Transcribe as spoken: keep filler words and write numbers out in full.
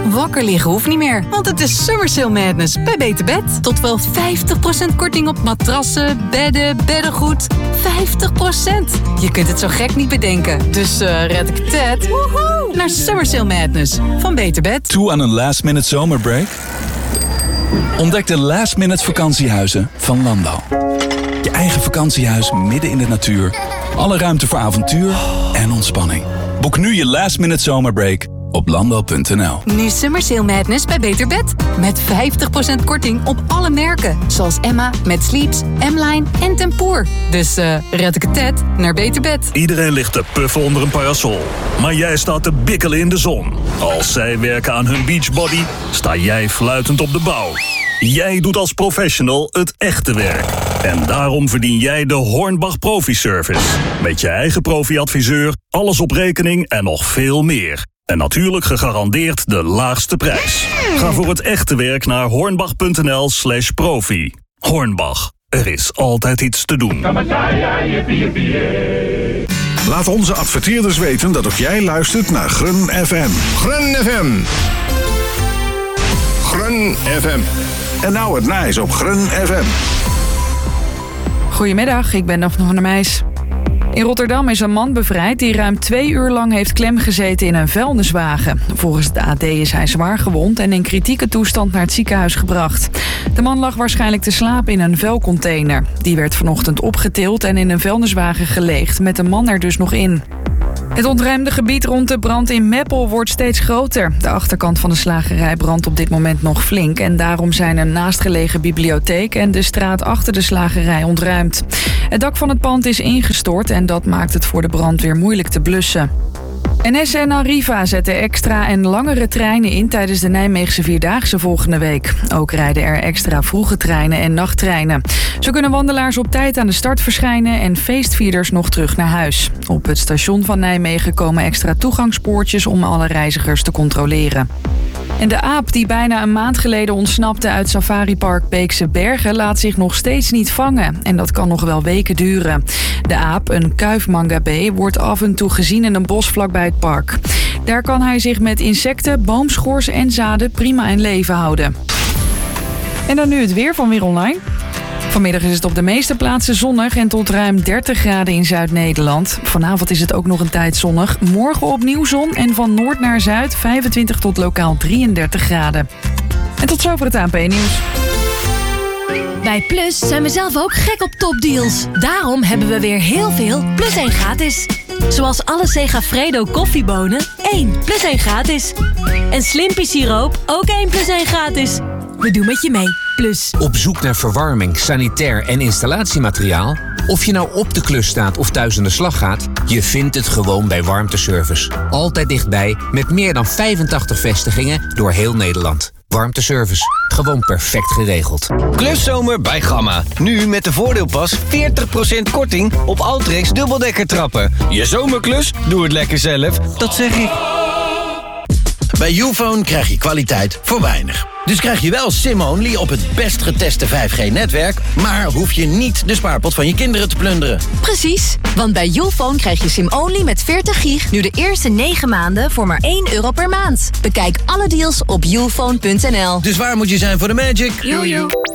Wakker liggen hoeft niet meer, want het is Summer Sale Madness bij Beter Bed. Tot wel vijftig procent korting op matrassen, bedden, beddengoed. vijftig procent. Je kunt het zo gek niet bedenken. Dus uh, red ik het woehoe, naar Summer Sale Madness van Beter Bed. Toe aan een last minute zomerbreak? Ontdek de last minute vakantiehuizen van Landal. Je eigen vakantiehuis midden in de natuur. Alle ruimte voor avontuur en ontspanning. Boek nu je last minute zomerbreak op landal punt n l. Nu Summer Sale Madness bij Beter Bed. Met vijftig procent korting op alle merken. Zoals Emma, met Sleeps, M-Line en Tempoor. Dus uh, red ik het tet naar Beter Bed. Iedereen ligt te puffen onder een parasol. Maar jij staat te bikkelen in de zon. Als zij werken aan hun beachbody, sta jij fluitend op de bouw. Jij doet als professional het echte werk. En daarom verdien jij de Hornbach Profi Service. Met je eigen profi-adviseur, alles op rekening en nog veel meer. En natuurlijk gegarandeerd de laagste prijs. Ga voor het echte werk naar hornbach punt n l slash profi. Hornbach, er is altijd iets te doen. Laat onze adverteerders weten dat ook jij luistert naar Grun F M. Grun F M. Grun F M. En nou het nice op Grun F M. Goedemiddag, ik ben Daphne van der Meijs. In Rotterdam is een man bevrijd die ruim twee uur lang heeft klemgezeten in een vuilniswagen. Volgens de A D is hij zwaar gewond en in kritieke toestand naar het ziekenhuis gebracht. De man lag waarschijnlijk te slapen in een vuilcontainer. Die werd vanochtend opgetild en in een vuilniswagen geleegd, met de man er dus nog in. Het ontruimde gebied rond de brand in Meppel wordt steeds groter. De achterkant van de slagerij brandt op dit moment nog flink en daarom zijn een naastgelegen bibliotheek en de straat achter de slagerij ontruimd. Het dak van het pand is ingestort en dat maakt het voor de brandweer moeilijk te blussen. N S en Arriva zetten extra en langere treinen in tijdens de Nijmeegse Vierdaagse volgende week. Ook rijden er extra vroege treinen en nachttreinen. Zo kunnen wandelaars op tijd aan de start verschijnen en feestvierders nog terug naar huis. Op het station van Nijmegen komen extra toegangspoortjes om alle reizigers te controleren. En de aap die bijna een maand geleden ontsnapte uit safaripark Beekse Bergen laat zich nog steeds niet vangen. En dat kan nog wel weken duren. De aap, een kuifmangabe, wordt af en toe gezien in een bos vlakbij het park. Daar kan hij zich met insecten, boomschors en zaden prima in leven houden. En dan nu het weer van Weer Online. Vanmiddag is het op de meeste plaatsen zonnig en tot ruim dertig graden in Zuid-Nederland. Vanavond is het ook nog een tijd zonnig. Morgen opnieuw zon en van noord naar zuid vijfentwintig tot lokaal drieëndertig graden. En tot zover het A N P-nieuws. Bij Plus zijn we zelf ook gek op topdeals. Daarom hebben we weer heel veel plus één gratis. Zoals alle Segafredo koffiebonen, één plus één gratis. En Slimpy siroop, ook één plus één gratis. We doen met je mee, Plus. Op zoek naar verwarming, sanitair en installatiemateriaal? Of je nou op de klus staat of thuis aan de slag gaat, je vindt het gewoon bij Warmteservice. Altijd dichtbij, met meer dan vijfentachtig vestigingen door heel Nederland. Warmteservice, gewoon perfect geregeld. Kluszomer bij Gamma. Nu met de voordeelpas veertig procent korting op Altrex dubbeldekkertrappen. Je zomerklus? Doe het lekker zelf. Dat zeg ik. Bij Youfone krijg je kwaliteit voor weinig. Dus krijg je wel SIM-only op het best geteste vijf G-netwerk... maar hoef je niet de spaarpot van je kinderen te plunderen. Precies, want bij Youfone krijg je SIM-only met veertig gig... nu de eerste negen maanden voor maar één euro per maand. Bekijk alle deals op youfone punt n l. Dus waar moet je zijn voor de magic? Jojo.